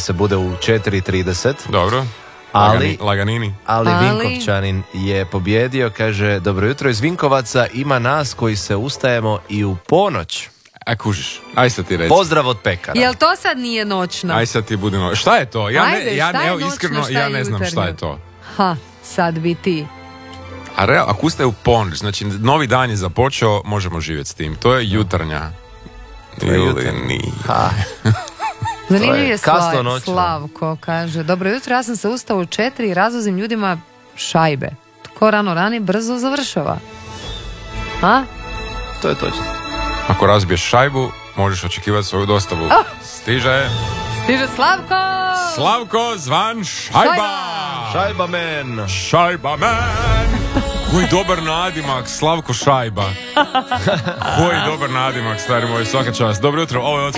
se bude u 4:30. Dobro. Laganini. Ali Vinkovčanin je pobjedio, kaže, dobro jutro iz Vinkovaca, ima nas koji se ustajemo i u ponoć. Kužiš, aj sad ti reci. Pozdrav od pekara. Jel to sad nije noćno? Aj sad ti budi noćno. Šta je to? Iskreno, šta ja je ne znam jutarnje? šta je to. Sad bi ti. Ako ustaje u ponoć, znači novi dan je započeo, možemo živjeti s tim. To je jutarnja. Ili nije. Zanimljiv je kasno Slavko, kaže, dobro jutro, ja sam se ustao u 4 i razvozim ljudima šajbe. Tko rano rani, brzo završava. To je točno. Ako razbiješ šajbu, možeš očekivati svoju dostavu. Stiže Slavko zvan Šajba. Šajba man. Koji dobar nadimak, Slavko Šajba. Koji dobar nadimak, stari moj, svaka čast. Dobro jutro, ovo je